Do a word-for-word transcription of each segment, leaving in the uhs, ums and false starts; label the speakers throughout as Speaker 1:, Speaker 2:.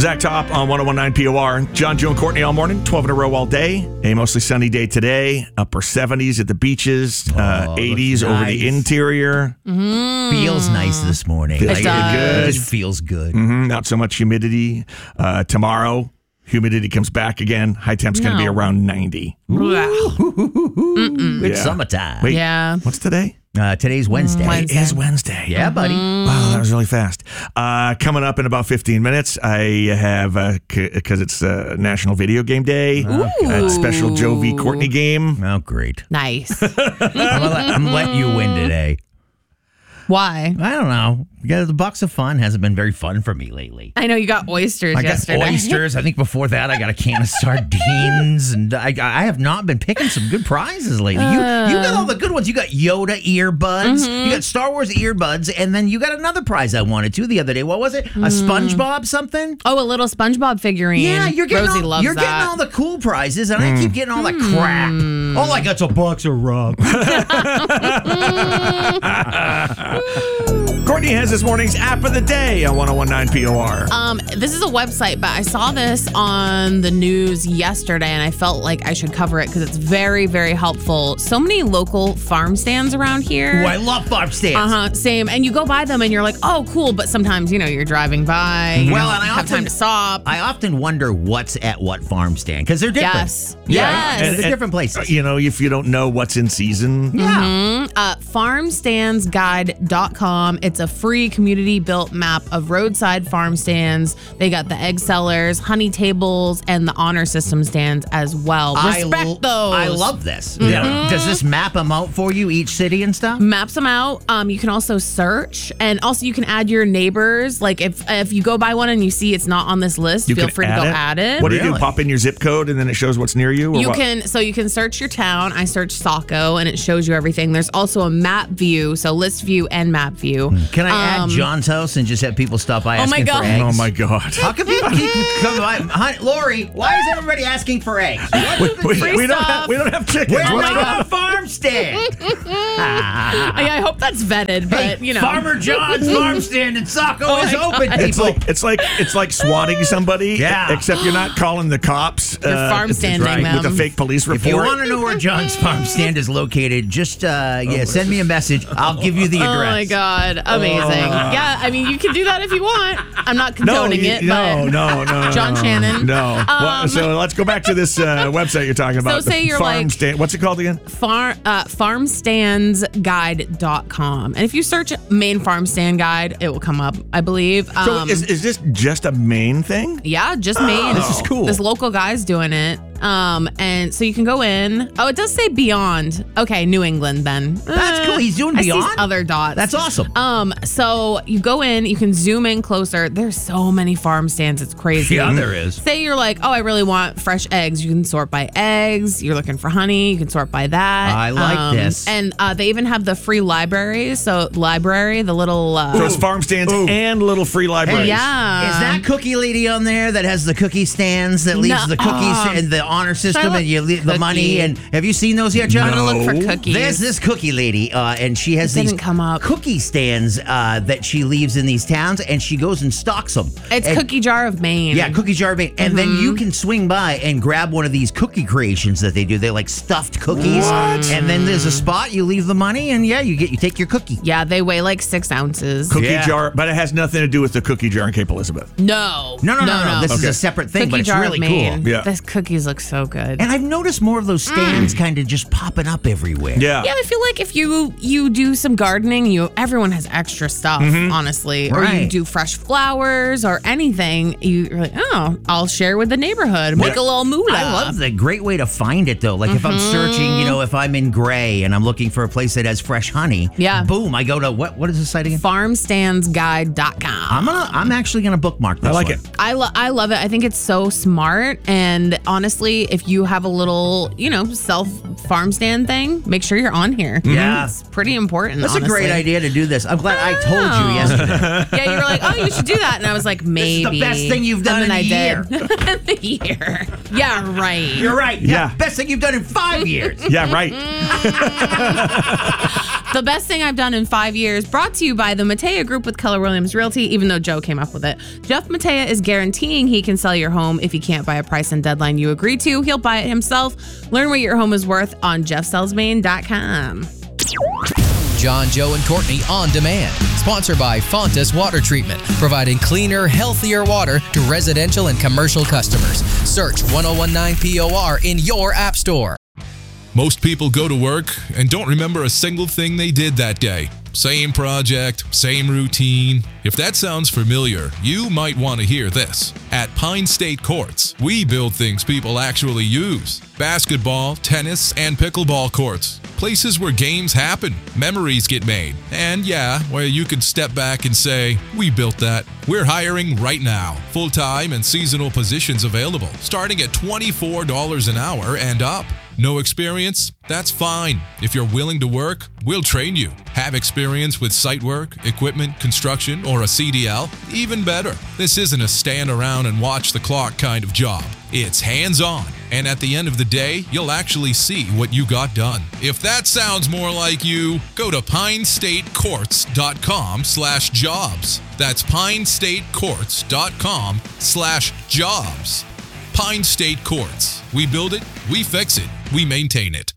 Speaker 1: Zach Top on one oh one point nine P O R. John, Joe, and Courtney all morning, twelve in a row all day. A mostly sunny day today. Upper seventies at the beaches, uh,
Speaker 2: Oh,
Speaker 1: eighties
Speaker 2: nice.
Speaker 1: over the interior.
Speaker 3: Mm.
Speaker 2: Feels nice this morning.
Speaker 1: Feels
Speaker 3: It does.
Speaker 1: good.
Speaker 2: It just feels good.
Speaker 1: Mm-hmm. Not so much humidity. Uh, tomorrow, humidity comes back again. High temp's going to be
Speaker 3: No.
Speaker 1: around ninety.
Speaker 2: It's
Speaker 1: Yeah.
Speaker 2: summertime.
Speaker 1: Wait,
Speaker 3: Yeah.
Speaker 1: what's today?
Speaker 2: Uh, today's Wednesday.
Speaker 3: Wednesday.
Speaker 1: It is Wednesday.
Speaker 2: Yeah, buddy.
Speaker 1: Wow, that was really fast. Uh, coming up in about fifteen minutes, I have, because it's uh, National Video Game Day, a special Joe v. Courtney game.
Speaker 2: Oh, great.
Speaker 3: Nice.
Speaker 2: I'm, gonna let, I'm letting you win today.
Speaker 3: Why?
Speaker 2: I don't know. Yeah, the Bucks of Fun hasn't been very fun for me lately.
Speaker 3: I know you got oysters
Speaker 2: I got
Speaker 3: yesterday.
Speaker 2: oysters. I think before that I got a can of sardines, and I, I have not been picking some good prizes lately. You you got all the good ones. You got Yoda earbuds. You got Star Wars earbuds, and then you got another prize I wanted to the other day. What was it? A SpongeBob something?
Speaker 3: Oh, a little SpongeBob figurine.
Speaker 2: Yeah, you're getting
Speaker 3: Rosie
Speaker 2: all,
Speaker 3: loves
Speaker 2: you're
Speaker 3: that.
Speaker 2: getting all the cool prizes, and I keep getting all the crap. All I got's a box of rock.
Speaker 1: Courtney has this morning's app of the day on one oh one point nine P O R.
Speaker 3: Um, this is a website, but I saw this on the news yesterday, and I felt like I should cover it because it's very, very helpful. So many local farm stands around here.
Speaker 2: Oh, I love farm stands.
Speaker 3: Uh huh. Same. And you go by them, and you're like, oh, cool. But sometimes, you know, you're driving by. You
Speaker 2: Well,
Speaker 3: don't
Speaker 2: and I
Speaker 3: have
Speaker 2: often-
Speaker 3: time to stop.
Speaker 2: I often wonder what's at what farm stand because they're different.
Speaker 3: Yes.
Speaker 2: Yeah,
Speaker 3: Yes.
Speaker 2: and
Speaker 1: And-
Speaker 2: they're
Speaker 1: and,
Speaker 2: different places.
Speaker 1: You know, if you don't know what's in season.
Speaker 2: Yeah.
Speaker 3: Uh, farm stands guide dot com. It's a free community-built map of roadside farm stands. They got the egg sellers, honey tables, and the honor system stands as well. Respect
Speaker 2: I, l-
Speaker 3: those.
Speaker 2: I love this.
Speaker 1: Mm-hmm.
Speaker 2: Yeah. Does this map them out for you, each city and stuff?
Speaker 3: Maps them out. Um, you can also search, and also you can add your neighbors. Like if if you go by one and you see it's not on this list,
Speaker 1: You
Speaker 3: feel
Speaker 1: can
Speaker 3: free to go
Speaker 1: it.
Speaker 3: add it.
Speaker 1: What do you do?
Speaker 2: Really?
Speaker 1: Pop in your zip code and then it shows what's near you? Or
Speaker 3: You
Speaker 1: what?
Speaker 3: can, so you can search your town. I search Saco and it shows you everything. There's also a map view, so list view and map view.
Speaker 2: Can I
Speaker 3: Um,
Speaker 2: add John's house and just have people stop by
Speaker 3: Oh
Speaker 2: asking
Speaker 3: my God.
Speaker 2: for eggs?
Speaker 1: Oh my God.
Speaker 2: How come people keep coming by? Honey, Lori, why is everybody asking for eggs? What
Speaker 1: We,
Speaker 2: do they-
Speaker 1: we-
Speaker 3: Free
Speaker 1: we don't
Speaker 3: stuff.
Speaker 1: have we don't have chickens.
Speaker 2: Where's
Speaker 1: What's
Speaker 2: my
Speaker 1: wrong?
Speaker 2: farm stand?
Speaker 3: I, I hope that's vetted, but
Speaker 2: Hey,
Speaker 3: you know.
Speaker 2: Farmer John's farm stand in Saco is open, people.
Speaker 1: It's like it's like it's like swatting somebody.
Speaker 2: Yeah.
Speaker 1: Except you're not calling the cops.
Speaker 3: You're farm
Speaker 1: it's-
Speaker 3: standing
Speaker 1: right, with a
Speaker 3: them.
Speaker 1: fake police report.
Speaker 2: If you want to know where John's farm stand is located, just uh, yeah, send me a message. I'll give you the
Speaker 3: Oh
Speaker 2: address.
Speaker 3: my God. Amazing. Yeah, I mean, you can do that if you want. I'm not
Speaker 1: no,
Speaker 3: condoning
Speaker 1: you-
Speaker 3: it,
Speaker 1: no,
Speaker 3: but.
Speaker 1: no, no, no,
Speaker 3: John
Speaker 1: no,
Speaker 3: Shannon.
Speaker 1: No. Well, so let's go back to this uh, website you're talking about.
Speaker 3: So say
Speaker 1: the
Speaker 3: you're
Speaker 1: farm
Speaker 3: like-
Speaker 1: stand. What's it called again?
Speaker 3: Far, uh, farm stands guide dot com. And if you search Maine Farm Stand Guide, it will come up, I believe.
Speaker 1: So
Speaker 3: Um,
Speaker 1: is, is this just a Maine thing?
Speaker 3: yeah, just Maine.
Speaker 1: This is cool.
Speaker 3: This local guy's doing it. Um, and so you can go in. Oh, it does say Beyond. Okay, New England then.
Speaker 2: That's
Speaker 3: Uh,
Speaker 2: cool. He's doing
Speaker 3: I see
Speaker 2: Beyond?
Speaker 3: other dots.
Speaker 2: That's awesome.
Speaker 3: Um, so you go in, you can zoom in closer. There's so many farm stands, it's crazy.
Speaker 2: Yeah, there is.
Speaker 3: Say you're like, oh, I really want fresh eggs. You can sort by eggs. You're looking for honey. You can sort by that. Um,
Speaker 2: I like this.
Speaker 3: And uh, they even have the free libraries. So library, the little. Uh,
Speaker 1: So it's farm stands
Speaker 2: Ooh.
Speaker 1: and little free libraries.
Speaker 3: yeah.
Speaker 2: Is that cookie lady on there that has the cookie stands that leaves
Speaker 3: No.
Speaker 2: the cookies
Speaker 3: Um,
Speaker 2: and the honor system
Speaker 3: look-
Speaker 2: and you leave the
Speaker 3: Cookie.
Speaker 2: money? And have you seen those yet, John?
Speaker 3: I'm gonna look for
Speaker 1: No.
Speaker 3: cookies.
Speaker 2: There's this cookie lady, uh, and she has
Speaker 3: It
Speaker 2: these
Speaker 3: didn't come up.
Speaker 2: cookie stands uh, that she leaves in these towns, and she goes and stocks them.
Speaker 3: It's
Speaker 2: And-
Speaker 3: Cookie Jar of Maine.
Speaker 2: Yeah, cookie jar of Maine. And then you can swing by and grab one of these cookie creations that they do. They're like stuffed cookies.
Speaker 1: What?
Speaker 2: And then there's a spot, you leave the money, and yeah, you get you take your cookie.
Speaker 3: Yeah, they weigh like six ounces.
Speaker 1: Cookie
Speaker 2: Yeah.
Speaker 1: jar, but it has nothing to do with the cookie jar in Cape Elizabeth.
Speaker 3: No.
Speaker 2: No, no, no, no. This is
Speaker 1: Okay.
Speaker 2: a separate thing,
Speaker 3: Cookie
Speaker 2: but it's
Speaker 3: Jar
Speaker 2: really
Speaker 3: of
Speaker 2: cool.
Speaker 3: Maine.
Speaker 1: Yeah.
Speaker 3: Those cookies look so good.
Speaker 2: And I've noticed more of those stands kind of just popping up everywhere.
Speaker 1: Yeah.
Speaker 3: Yeah, I feel like if you you do some gardening, you everyone has extra stuff, honestly. Or you
Speaker 2: Right.
Speaker 3: do fresh flowers or anything, you- you're like, oh, I'll share with the neighborhood, make
Speaker 1: Yeah.
Speaker 3: a little moolah.
Speaker 2: I love the great way to find it though. Like if I'm searching, you know, if I'm in Gray and I'm looking for a place that has fresh honey,
Speaker 3: Yeah.
Speaker 2: boom, I go to what what is the site again?
Speaker 3: farm stands guide dot com.
Speaker 2: I'm gonna I'm actually gonna bookmark this.
Speaker 1: I like
Speaker 2: one.
Speaker 1: it.
Speaker 3: I, lo- I love it. I think it's so smart. And honestly, if you have a little, you know, self farm stand thing, make sure you're on here.
Speaker 2: Yeah.
Speaker 3: It's pretty important.
Speaker 2: That's
Speaker 3: honestly.
Speaker 2: a great idea to do this. I'm glad I told
Speaker 3: Oh.
Speaker 2: you yesterday.
Speaker 3: Yeah, you were like, oh, you should do that. And I was like,
Speaker 2: This is
Speaker 3: maybe.
Speaker 2: the best thing you've done
Speaker 3: and then
Speaker 2: in a
Speaker 3: I
Speaker 2: year.
Speaker 3: did. In the year. Yeah, right.
Speaker 2: You're right.
Speaker 1: Yeah.
Speaker 2: Best thing you've done in five years.
Speaker 1: Yeah, right.
Speaker 3: The best thing I've done in five years, brought to you by the Matea Group with Keller Williams Realty, even though Joe came up with it. Jeff Matea is guaranteeing he can sell your home if he can't buy a price and deadline you agree to. He'll buy it himself. Learn what your home is worth on jeff sells maine dot com.
Speaker 4: John, Joe, and Courtney on demand. Sponsored by Fontas Water Treatment, providing cleaner, healthier water to residential and commercial customers. Search ten nineteen P O R in your app store.
Speaker 5: Most people go to work and don't remember a single thing they did that day. Same project, same routine. If that sounds familiar, you might want to hear this. At Pine State Courts, we build things people actually use. Basketball, tennis, and pickleball courts. Places where games happen, memories get made, and yeah, where you can step back and say, we built that. We're hiring right now. Full-time and seasonal positions available, starting at twenty-four dollars an hour and up. No experience? That's fine. If you're willing to work, we'll train you. Have experience with site work, equipment, construction, or a C D L? Even better. This isn't a stand around and watch the clock kind of job. It's hands-on, and at the end of the day, you'll actually see what you got done. If that sounds more like you, go to pine state courts dot com slash jobs. That's pine state courts dot com slash jobs. Pine State Courts. We build it, we fix it, we maintain it.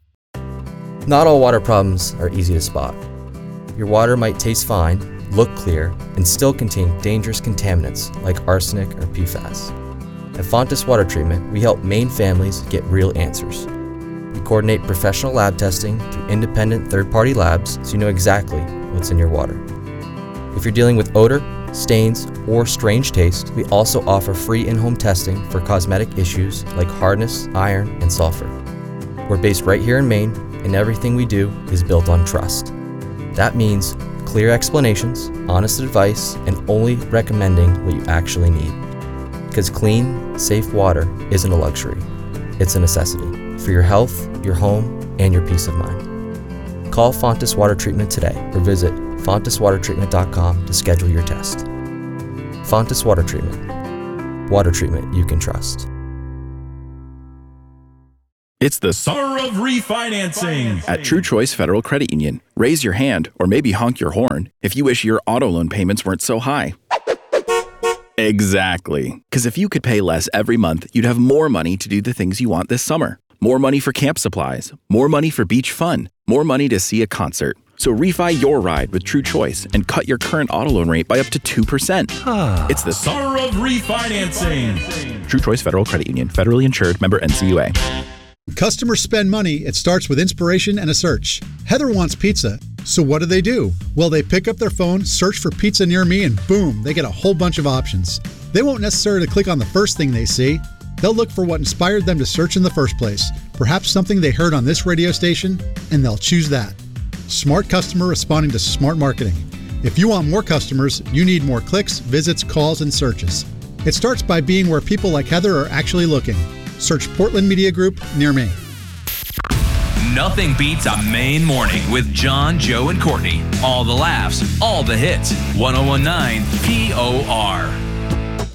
Speaker 6: Not all water problems are easy to spot. Your water might taste fine, look clear, and still contain dangerous contaminants like arsenic or P FAS. At Fontas Water Treatment, we help Maine families get real answers. We coordinate professional lab testing through independent third-party labs so you know exactly what's in your water. If you're dealing with odor, stains, or strange taste, we also offer free in-home testing for cosmetic issues like hardness, iron, and sulfur. We're based right here in Maine, and everything we do is built on trust. That means clear explanations, honest advice, and only recommending what you actually need. Because clean, safe water isn't a luxury, it's a necessity for your health, your home, and your peace of mind. Call Fontas Water Treatment today or visit fontas water treatment dot com to schedule your test. Fontas Water Treatment. Water treatment you can trust.
Speaker 7: It's the
Speaker 8: summer of refinancing
Speaker 7: at True Choice Federal Credit Union. Raise your hand or maybe honk your horn if you wish your auto loan payments weren't so high. Exactly. Because if you could pay less every month, you'd have more money to do the things you want this summer. More money for camp supplies, more money for beach fun, more money to see a concert. So refi your ride with True Choice and cut your current auto loan rate by up to two percent. It's the
Speaker 8: summer of refinancing.
Speaker 7: True Choice Federal Credit Union, federally insured, member N C U A.
Speaker 9: Customers spend money. It starts with inspiration and a search. Heather wants pizza. So what do they do? Well, they pick up their phone, search for pizza near me, and boom, they get a whole bunch of options. They won't necessarily click on the first thing they see. They'll look for what inspired them to search in the first place. Perhaps something they heard on this radio station, and they'll choose that. Smart customer responding to smart marketing. If you want more customers, you need more clicks, visits, calls, and searches. It starts by being where people like Heather are actually looking. Search Portland Media Group near me.
Speaker 10: Nothing beats a Maine morning with John, Joe, and Courtney. All the laughs, all the hits. ten nineteen P O R.